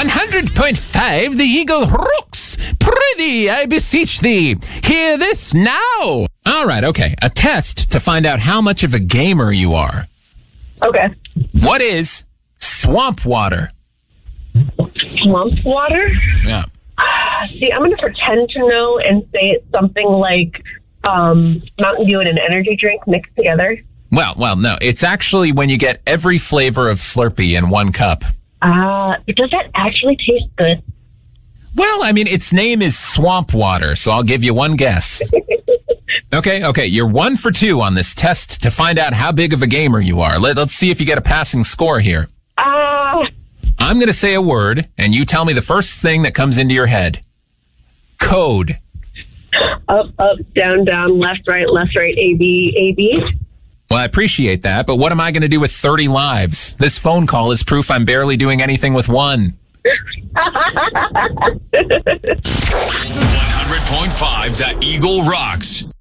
100.5, the Eagle rooks. Prithee, I beseech thee, hear this now. All right, okay. A test to find out how much of a gamer you are. Okay. What is swamp water? Swamp water? Yeah. See, I'm going to pretend to know and say it's something like Mountain Dew and an energy drink mixed together. Well, no. It's actually when you get every flavor of Slurpee in one cup. Does that actually taste good? Well, I mean, its name is swamp water, so I'll give you one guess. Okay. You're 1 for 2 on this test to find out how big of a gamer you are. Let's see if you get a passing score here. I'm going to say a word, and you tell me the first thing that comes into your head. Code. Up, down, left, right, A, B. Well, I appreciate that, but what am I going to do with 30 lives? This phone call is proof I'm barely doing anything with one. 100.5 The Eagle rocks.